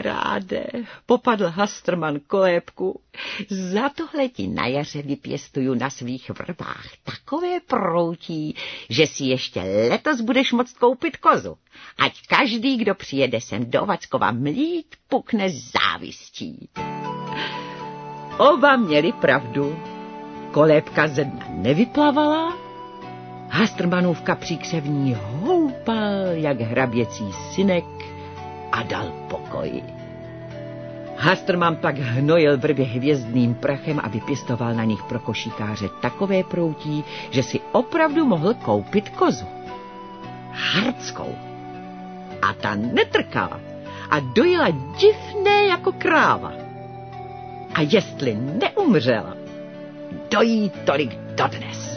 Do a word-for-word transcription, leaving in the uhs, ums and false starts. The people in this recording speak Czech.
kamaráde, popadl Hastrman kolébku, za tohle ti na jaře vypěstuju na svých vrbách takové proutí, že si ještě letos budeš moct koupit kozu. Ať každý, kdo přijede sem do Vackova mlít, pukne závistí. Oba měli pravdu. Kolébka ze dna nevyplavala, Hastrmanův kapřík se v ní houpal jak hraběcí synek a dal pokoj. Hastrman pak hnojil vrby hvězdným prachem a vypěstoval na nich pro košíkáře takové proutí, že si opravdu mohl koupit kozu. Hardskou. A ta netrkala a dojela divné jako kráva. A jestli neumřela, dojí tolik dodnes.